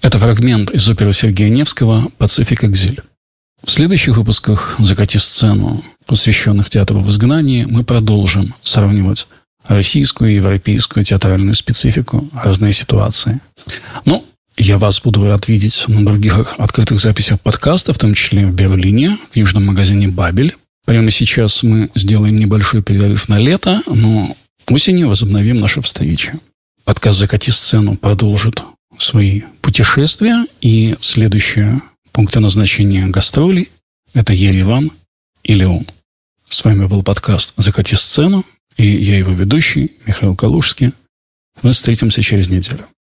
Это фрагмент из оперы Сергея Невского «Пацифик Экзиль». В следующих выпусках «Закати сцену», посвященных театру в изгнании, мы продолжим сравнивать российскую и европейскую театральную специфику, разные ситуации. Я вас буду рад видеть на других открытых записях подкаста, в том числе в Берлине, в книжном магазине «Бабель». Прямо сейчас мы сделаем небольшой перерыв на лето, но осенью возобновим наши встречи. Подкаст «Закати сцену» продолжит свои путешествия, и следующие пункты назначения гастролей – это Ереван и Лион. С вами был подкаст «Закати сцену», и я его ведущий Михаил Калужский. Мы встретимся через неделю.